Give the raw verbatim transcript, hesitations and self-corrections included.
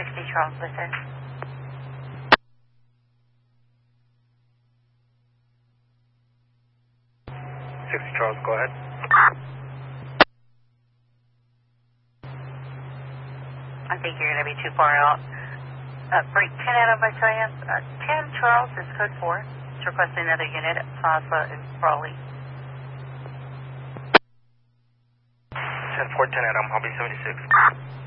sixty Charles Listen. sixty Charles, go ahead. I think you're going to be too far out. Uh, break ten out of by chance. Uh, ten Charles is code four. It's requesting another unit at Plaza in Raleigh. ten four ten Adam, I'll be seventy-six.